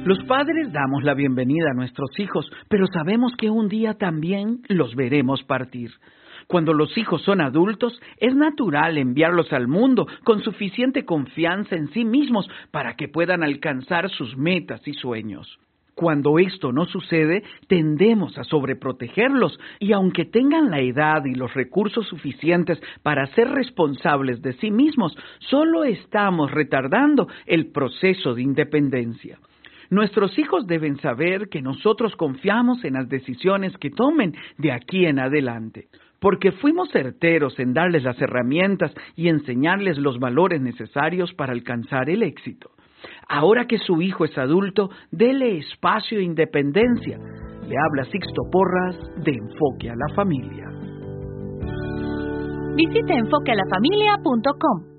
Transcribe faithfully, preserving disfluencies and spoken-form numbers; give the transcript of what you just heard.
Los padres damos la bienvenida a nuestros hijos, pero sabemos que un día también los veremos partir. Cuando los hijos son adultos, es natural enviarlos al mundo con suficiente confianza en sí mismos para que puedan alcanzar sus metas y sueños. Cuando esto no sucede, tendemos a sobreprotegerlos y aunque tengan la edad y los recursos suficientes para ser responsables de sí mismos, solo estamos retardando el proceso de independencia. Nuestros hijos deben saber que nosotros confiamos en las decisiones que tomen de aquí en adelante, porque fuimos certeros en darles las herramientas y enseñarles los valores necesarios para alcanzar el éxito. Ahora que su hijo es adulto, dele espacio e independencia. Le habla Sixto Porras de Enfoque a la Familia. Visite enfoque a la familia punto com.